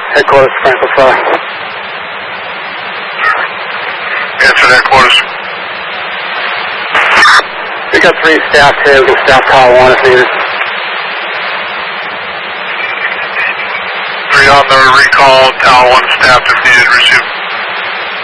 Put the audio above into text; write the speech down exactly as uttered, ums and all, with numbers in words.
Headquarters, Franklin Fly. Answer headquarters. We got three staff here. We can staff Tower one if needed. Three on the recall, Tower one staffed if needed, receive.